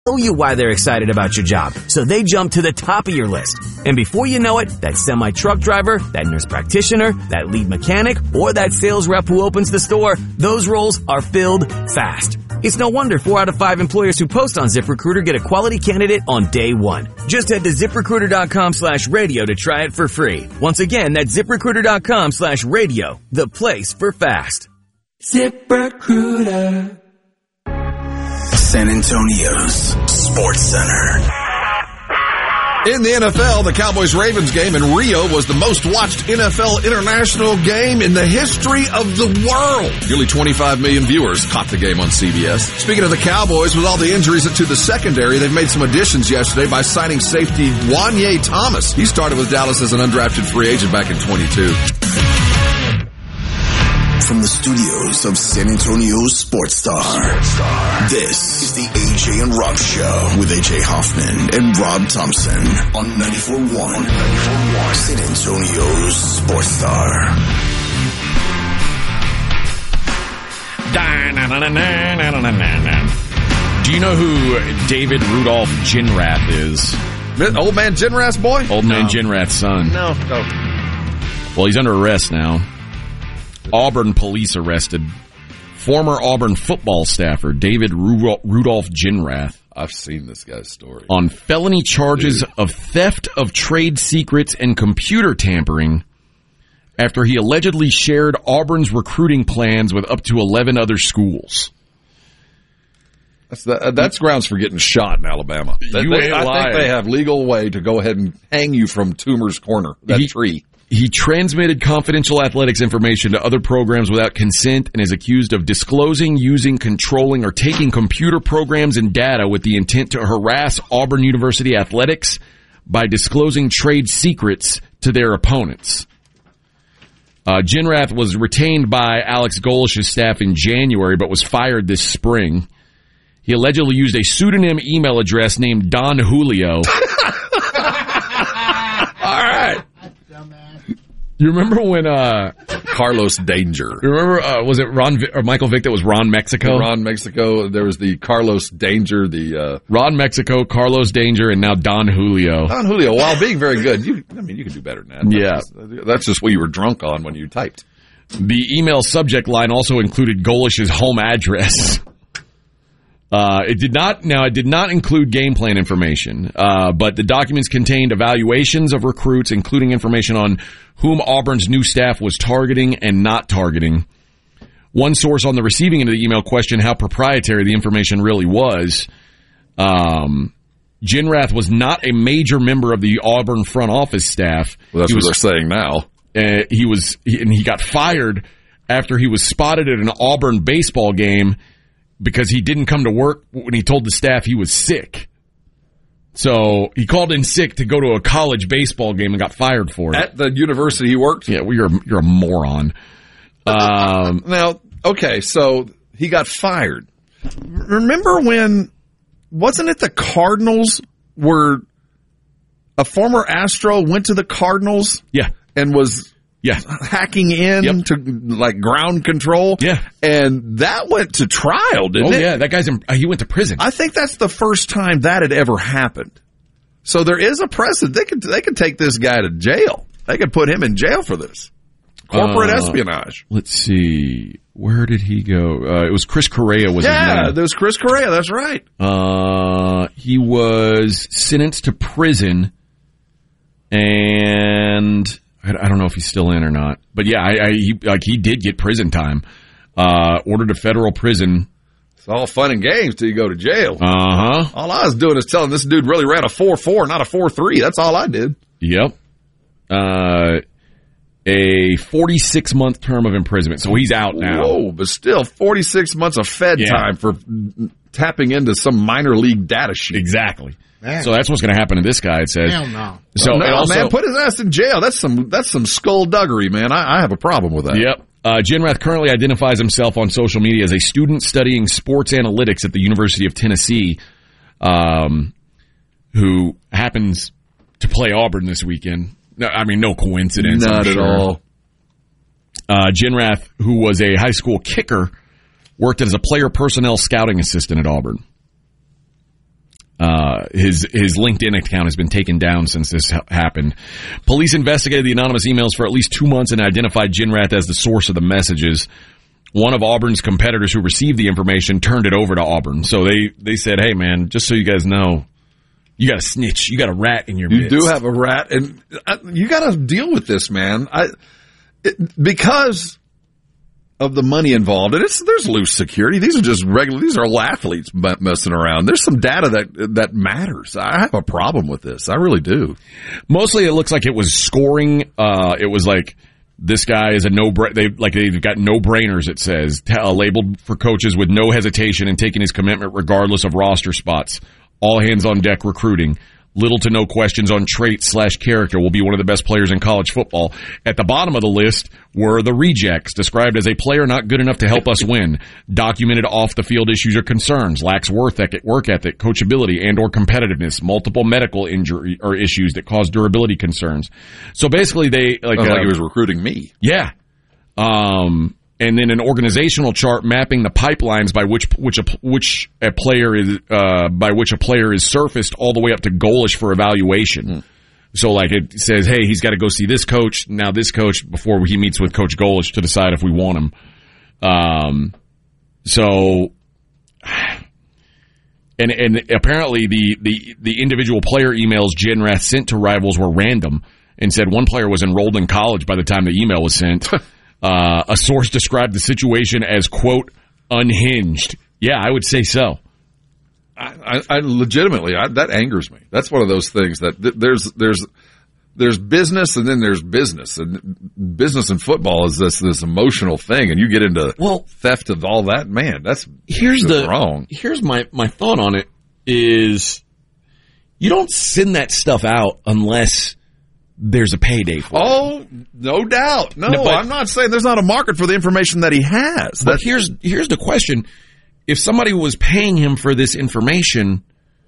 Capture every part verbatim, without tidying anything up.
tell you why they're excited about your job, so they jump to the top of your list. And before you know it, that semi-truck driver, that nurse practitioner, that lead mechanic, or that sales rep who opens the store, those roles are filled fast. It's no wonder four out of five employers who post on ZipRecruiter get a quality candidate on day one. Just head to ZipRecruiter.com slash radio to try it for free. Once again, that's ZipRecruiter.com slash radio, the place for fast. ZipRecruiter. San Antonio's Sports Center. In the N F L, the Cowboys-Ravens game in Rio was the most watched N F L international game in the history of the world. Nearly twenty-five million viewers caught the game on C B S. Speaking of the Cowboys, with all the injuries to the secondary, they've made some additions yesterday by signing safety Wanye Thomas. He started with Dallas as an undrafted free agent back in twenty-two. From the studios of San Antonio's Sports Star, this is the A J and Rob Show with A J Hoffman and Rob Thompson on ninety-four point one San Antonio's Sports Star. Do you know who David Rudolph Ginrath is? Old man Ginrath's boy? Old man no. Ginrath's son. No, no. Well, he's under arrest now. Auburn police arrested former Auburn football staffer David Ru- Rudolph Ginrath. I've seen this guy's story. On felony charges Dude. of theft of trade secrets and computer tampering after he allegedly shared Auburn's recruiting plans with up to eleven other schools. That's the, uh, that's grounds for getting shot in Alabama. They, you they, ain't I lying. think they have legal way to go ahead and hang you from Toomer's Corner, that he, tree. He transmitted confidential athletics information to other programs without consent and is accused of disclosing, using, controlling, or taking computer programs and data with the intent to harass Auburn University athletics by disclosing trade secrets to their opponents. Uh, Ginrath was retained by Alex Golish's staff in January, but was fired this spring. He allegedly used a pseudonym email address named Don Julio. All right. You remember when uh, Carlos Danger? You remember uh, was it Ron or Michael Vick that was Ron Mexico? Ron Mexico. There was the Carlos Danger, the uh, Ron Mexico, Carlos Danger, and now Don Julio. Don Julio, while being very good, you, I mean, you could do better than that. Yeah, that's just, that's just what you were drunk on when you typed. The email subject line also included Golish's home address. Uh, it did not, now it did not include game plan information, uh, but the documents contained evaluations of recruits, including information on whom Auburn's new staff was targeting and not targeting. One source on the receiving end of the email questioned how proprietary the information really was. Um, Ginrath was not a major member of the Auburn front office staff. Well, that's he what was, they're saying now. Uh, he was, he, and he got fired after he was spotted at an Auburn baseball game because he didn't come to work when he told the staff he was sick. So he called in sick to go to a college baseball game and got fired for it. At the university he worked? Yeah, well, you're, you're a moron. Um, now, okay, so he got fired. Remember when, wasn't it the Cardinals were, a former Astro went to the Cardinals? Yeah. And was... Yeah. hacking in yep. to like ground control. Yeah. And that went to trial, didn't oh, it? Oh, yeah. That guy's in, uh, he went to prison. I think that's the first time that had ever happened. So there is a precedent. They could, they could take this guy to jail. They could put him in jail for this. Corporate uh, espionage. Let's see. Where did he go? Uh, it was Chris Correa was yeah, his name. Yeah, there was Chris Correa. That's right. Uh, he was sentenced to prison and... I don't know if he's still in or not, but yeah, I, I he, like he did get prison time. Uh, ordered to federal prison. It's all fun and games till you go to jail. Uh huh. All I was doing is telling this dude really ran a four four, not a four three. That's all I did. Yep. Uh, a forty-six month term of imprisonment, so he's out now. Whoa, but still forty-six months of Fed yeah. time for tapping into some minor league data sheet. Exactly. Man. So that's what's going to happen to this guy, it says. Hell no. So, well, no, also, man, put his ass in jail. That's some that's some skullduggery, man. I, I have a problem with that. Yep. Uh, Ginrath currently identifies himself on social media as a student studying sports analytics at the University of Tennessee, um, who happens to play Auburn this weekend. No, I mean, no coincidence. Not I'm at sure. all. Uh, Ginrath, who was a high school kicker, worked as a player personnel scouting assistant at Auburn. uh, his his LinkedIn account has been taken down since this ha- happened. Police investigated the anonymous emails for at least two months and identified Ginrath as the source of the messages. One of Auburn's competitors who received the information turned it over to Auburn. So they, they said, hey, man, just so you guys know, you got a snitch. You got a rat in your You midst. do have a rat, and you got to deal with this, man. I it, because of the money involved, and it's there's loose security. These are just regular. These are all athletes messing around. There's some data that that matters. I have a problem with this. I really do. Mostly, it looks like it was scoring. Uh, it was like this guy is a no. They like they've got no brainers. It says uh, labeled for coaches with no hesitation and taking his commitment regardless of roster spots. All hands on deck recruiting. Little to no questions on traits slash character. Will be one of the best players in college football. At the bottom of the list were the rejects, described as a player not good enough to help us win. Documented off-the-field issues or concerns. Lacks work ethic, work ethic, coachability, and or competitiveness. Multiple medical injury or issues that cause durability concerns. So basically they... like, Sounds uh, like he was recruiting me. Yeah. Um... And then an organizational chart mapping the pipelines by which which a, which a player is uh, by which a player is surfaced all the way up to goalish for evaluation. Mm. So, like it says, hey, he's got to go see this coach now, this coach before he meets with Coach Goalish to decide if we want him. Um, so, and and apparently the the the individual player emails Ginrath sent to rivals were random, and said one player was enrolled in college by the time the email was sent. Uh, a source described the situation as, quote, unhinged. Yeah, I would say so. I, I, I legitimately, I, that angers me. That's one of those things that th- there's there's there's business and then there's business, and business in football is this this emotional thing, and you get into well, theft of all that. Man, that's here's just the wrong. Here's my my thought on it is, you don't send that stuff out unless there's a payday for oh, it. No doubt. No, no but, I'm not saying there's not a market for the information that he has. But here's here's the question. If somebody was paying him for this information,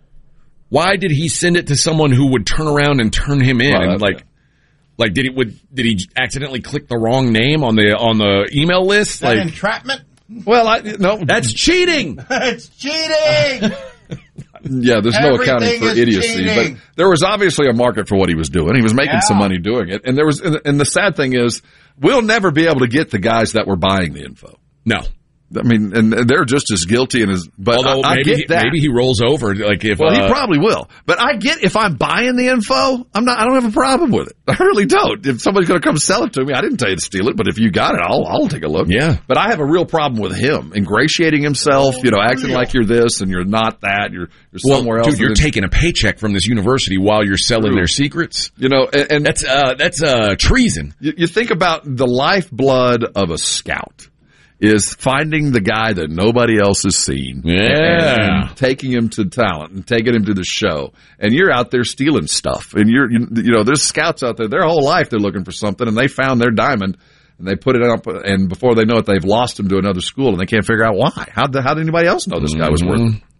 why did he send it to someone who would turn around and turn him in? Well, and like, like did he would did he accidentally click the wrong name on the on the email list? Is that like entrapment? Well, I no, that's cheating. It's cheating. Yeah, there's no Everything accounting for idiocy, cheating. but there was obviously a market for what he was doing. He was making Yeah. some money doing it, and there was. And the sad thing is, we'll never be able to get the guys that were buying the info. No. I mean, and they're just as guilty and as. But Although I, I maybe get that. maybe he rolls over. Like if Well, uh, he probably will. But I get if I'm buying the info, I'm not. I don't have a problem with it. I really don't. If somebody's going to come sell it to me, I didn't tell you to steal it. But if you got it, I'll I'll take a look. Yeah. But I have a real problem with him ingratiating himself. You know, acting like you're this and you're not that. You're you're well, somewhere else. dude, you're taking a paycheck from this university while you're selling True. their secrets. You know, and, and That's uh that's uh treason. you, you think about the lifeblood of a scout is finding the guy that nobody else has seen. Yeah. And, and taking him to talent and taking him to the show. And you're out there stealing stuff. And you're, you, you know, there's scouts out there, their whole life they're looking for something, and they found their diamond, and they put it up, and before they know it, they've lost him to another school, and they can't figure out why. How did, how did anybody else know this guy was worth it?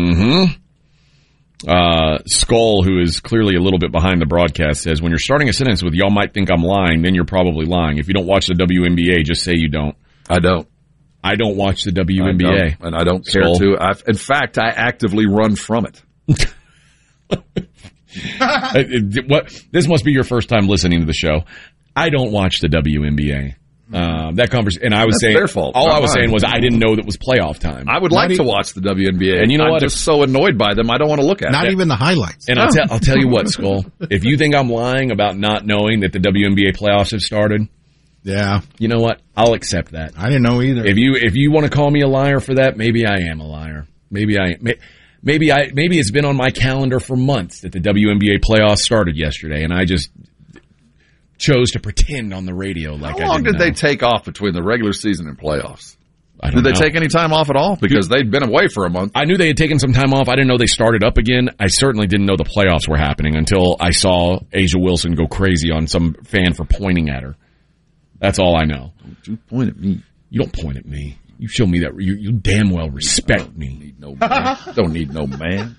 Mm-hmm. Uh, Skull, who is clearly a little bit behind the broadcast, says, when you're starting a sentence with y'all might think I'm lying, then you're probably lying. If you don't watch the W N B A, just say you don't. I don't. I don't watch the W N B A. I don't, and I don't care Skull. to. I've, in fact, I actively run from it. What? This must be your first time listening to the show. I don't watch the W N B A. Uh, that conversation, and I was That's saying, their fault, all not I was mine. saying was I didn't know that was playoff time. I would like to watch the W N B A, And you know I'm what? just so annoyed by them, I don't want to look at Not it. even the highlights. And I'll, tell I'll tell you what, Skull. If you think I'm lying about not knowing that the W N B A playoffs have started, Yeah. you know what? I'll accept that. I didn't know either. If you if you want to call me a liar for that, maybe I am a liar. Maybe I may, maybe I maybe it's been on my calendar for months that the W N B A playoffs started yesterday, and I just chose to pretend on the radio like I How long didn't did know. they take off between the regular season and playoffs? I don't Did they know. take any time off at all? Because they'd been away for a month. I knew they had taken some time off. I didn't know they started up again. I certainly didn't know the playoffs were happening until I saw Asia Wilson go crazy on some fan for pointing at her. That's all I know. Don't you point at me. You don't point at me. You show me that. You, you damn well respect me. Don't need no man. Don't need no man.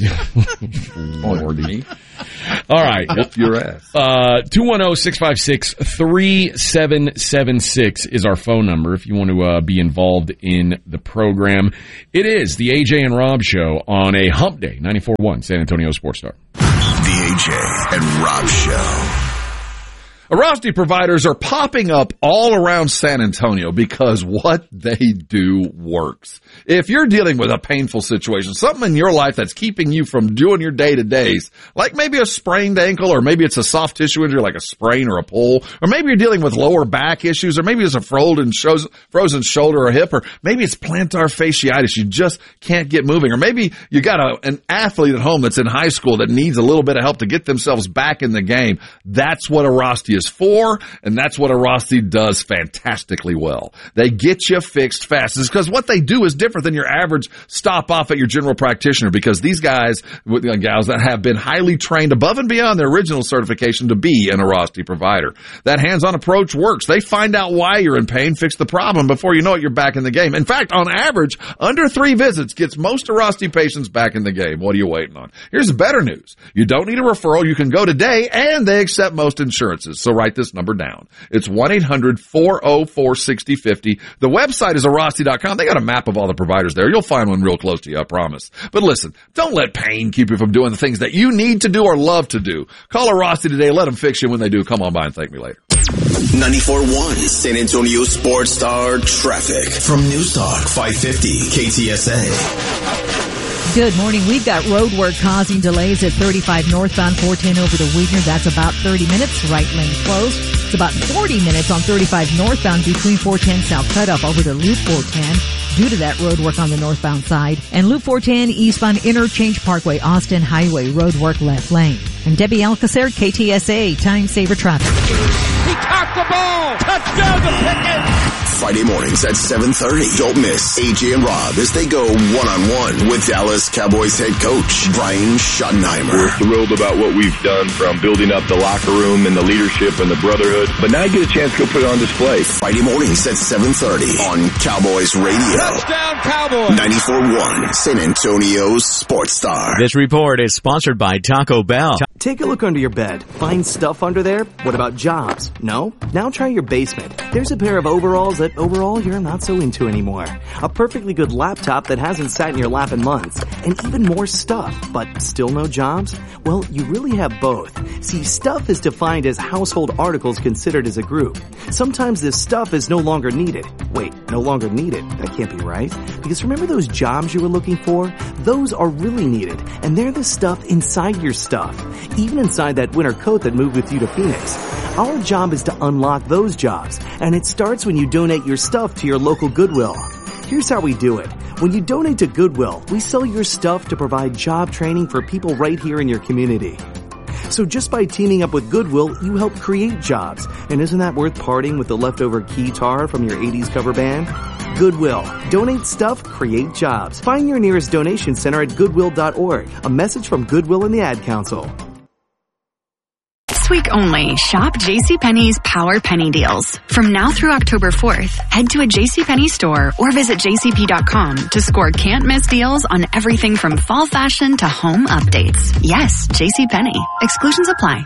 Lordy. All right. Whoop your ass. Uh, two one zero, six five six, three seven seven six is our phone number if you want to uh, be involved in the program. It is the A J and Rob Show on a hump day, ninety-four point one San Antonio Sports Star. The A J and Rob Show. Arasti providers are popping up all around San Antonio because what they do works. If you're dealing with a painful situation, something in your life that's keeping you from doing your day-to-days, like maybe a sprained ankle, or maybe it's a soft tissue injury like a sprain or a pull, or maybe you're dealing with lower back issues, or maybe it's a frozen, frozen shoulder or hip, or maybe it's plantar fasciitis. You just can't get moving. Or maybe you got a, an athlete at home that's in high school that needs a little bit of help to get themselves back in the game. That's what Arasti is for, and that's what Arasti does fantastically well. They get you fixed fast. It's because what they do is different than your average stop off at your general practitioner, because these guys, gals that have been highly trained above and beyond their original certification to be an Arasti provider. That hands-on approach works. They find out why you're in pain, fix the problem. Before you know it, you're back in the game. In fact, on average, under three visits gets most Arasti patients back in the game. What are you waiting on? Here's the better news. You don't need a referral. You can go today, and they accept most insurances. So write this number down. It's one eight hundred, four oh four, six oh five oh. The website is Arasti dot com. They got a map of all the providers there. You'll find one real close to you, I promise. But listen, don't let pain keep you from doing the things that you need to do or love to do. Call Arasti today. Let them fix you when they do. Come on by and thank me later. ninety-four point one San Antonio Sports Star traffic from News Talk five fifty K T S A. Good morning. We've got road work causing delays at thirty-five northbound, four ten over to Weidner. That's about thirty minutes. Right lane closed. It's about forty minutes on thirty-five northbound between four ten South Cutoff over to Loop four ten due to that road work on the northbound side. And Loop four ten eastbound Interchange Parkway, Austin Highway, road work left lane. And Debbie Alcacer, K T S A, time saver traffic. He caught the ball. Touchdown to Pickett. Friday mornings at seven thirty. Don't miss A J and Rob as they go one-on-one with Dallas Cowboys head coach Brian Schottenheimer. We're thrilled about what we've done, from building up the locker room and the leadership and the brotherhood. But now I get a chance to go put it on display. Friday mornings at seven thirty on Cowboys Radio. Touchdown Cowboys. ninety-four point one San Antonio Sports Star. This report is sponsored by Taco Bell. Take a look under your bed. Find stuff under there? What about jobs? No? Now try your basement. There's a pair of overalls that overall you're not so into anymore. A perfectly good laptop that hasn't sat in your lap in months. And even more stuff, but still no jobs? Well, you really have both. See, stuff is defined as household articles considered as a group. Sometimes this stuff is no longer needed. Wait, no longer needed? That can't be right. Because remember those jobs you were looking for? Those are really needed. And they're the stuff inside your stuff. Even inside that winter coat that moved with you to Phoenix. Our job is to unlock those jobs, and it starts when you donate your stuff to your local Goodwill. Here's how we do it. When you donate to Goodwill, we sell your stuff to provide job training for people right here in your community. So just by teaming up with Goodwill, you help create jobs. And isn't that worth parting with the leftover keytar from your eighties cover band? Goodwill. Donate stuff, create jobs. Find your nearest donation center at goodwill dot org. A message from Goodwill and the Ad Council. This week only, shop JCPenney's Power Penny Deals. From now through October fourth, head to a JCPenney store or visit j c p dot com to score can't-miss deals on everything from fall fashion to home updates. Yes, JCPenney. Exclusions apply.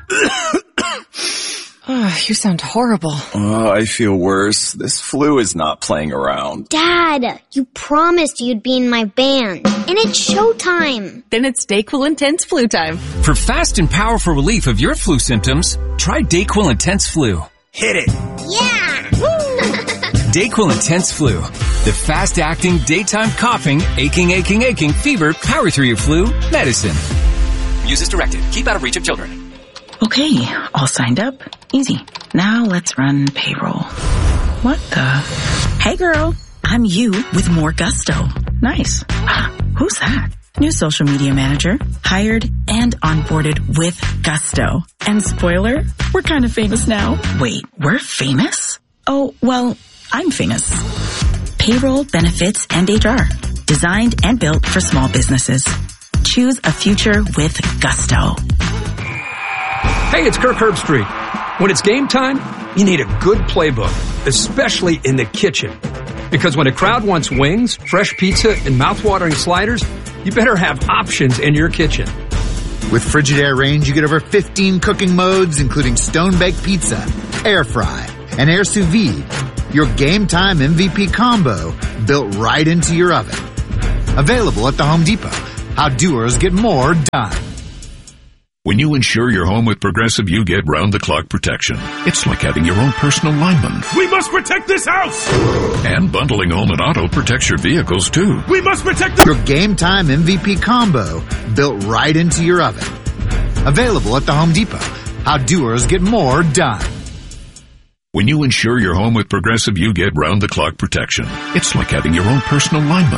Oh, you sound horrible. Oh, I feel worse. This flu is not playing around. Dad, you promised you'd be in my band. And it's showtime. Then it's DayQuil Intense Flu time. For fast and powerful relief of your flu symptoms, try DayQuil Intense Flu. Hit it. Yeah. DayQuil Intense Flu. The fast-acting, daytime coughing, aching, aching, aching, fever, power through your flu medicine. Use as directed. Keep out of reach of children. Okay, all signed up. Easy. Now let's run payroll. What the? Hey girl, I'm you with more gusto. Nice. Ah, who's that? New social media manager, hired and onboarded with gusto. And spoiler, we're kind of famous now. Wait, we're famous? Oh, well, I'm famous. Payroll, benefits, and H R. Designed and built for small businesses. Choose a future with gusto. Hey, it's Kirk Herbstreit. When it's game time, you need a good playbook, especially in the kitchen. Because when a crowd wants wings, fresh pizza, and mouthwatering sliders, you better have options in your kitchen. With Frigidaire Range, you get over fifteen cooking modes, including stone-baked pizza, air fry, and air sous vide. Your game time M V P combo built right into your oven. Available at the Home Depot. How doers get more done. When you insure your home with Progressive, you get round-the-clock protection. It's like having your own personal lineman. We must protect this house! And bundling home and auto protects your vehicles, too. We must protect the- Your game time M V P combo built right into your oven. Available at the Home Depot. How doers get more done. When you insure your home with Progressive, you get round-the-clock protection. It's like having your own personal lineman.